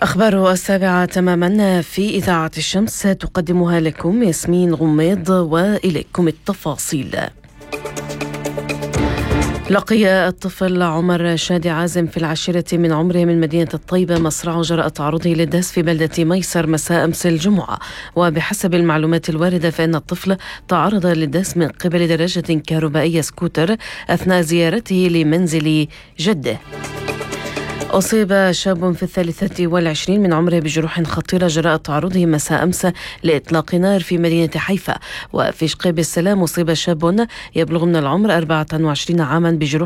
أخبار 7 تماما في إذاعة الشمس تقدمها لكم ياسمين غميض، وإليكم التفاصيل. لقي الطفل عمر شادي عازم في 10 من عمره من مدينة الطيبة مصرعه جراء تعرضه للداس في بلدة ميسر مساء أمس الجمعة. وبحسب المعلومات الواردة فإن الطفل تعرض للداس من قبل دراجة كهربائية سكوتر أثناء زيارته لمنزل جده. أصيب شاب في 23 من عمره بجروح خطيرة جراء تعرضه مساء أمس لإطلاق نار في مدينة حيفا. وفي شقيب السلام أصيب شاب يبلغ من العمر 24 عاما بجروح